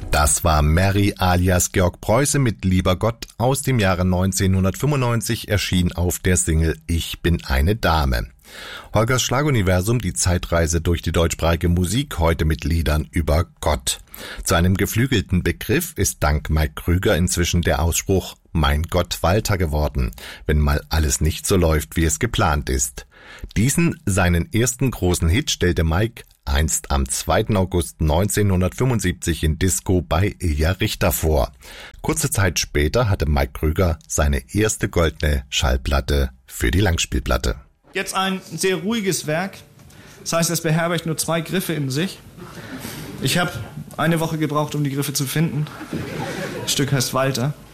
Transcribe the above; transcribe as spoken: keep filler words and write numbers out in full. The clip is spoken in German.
Das war Mary alias Georg Preuße mit Lieber Gott aus dem Jahre neunzehnhundertfünfundneunzig, erschien auf der Single Ich bin eine Dame. Holgers Schlaguniversum, die Zeitreise durch die deutschsprachige Musik, heute mit Liedern über Gott. Zu einem geflügelten Begriff ist dank Mike Krüger inzwischen der Ausspruch Mein Gott Walter geworden, wenn mal alles nicht so läuft, wie es geplant ist. Diesen, seinen ersten großen Hit, stellte Mike einst am zweiten August neunzehnhundertfünfundsiebzig in Disco bei Ilja Richter vor. Kurze Zeit später hatte Mike Krüger seine erste goldene Schallplatte für die Langspielplatte. Jetzt ein sehr ruhiges Werk. Das heißt, es beherbergt nur zwei Griffe in sich. Ich habe eine Woche gebraucht, um die Griffe zu finden. Das Stück heißt Walter.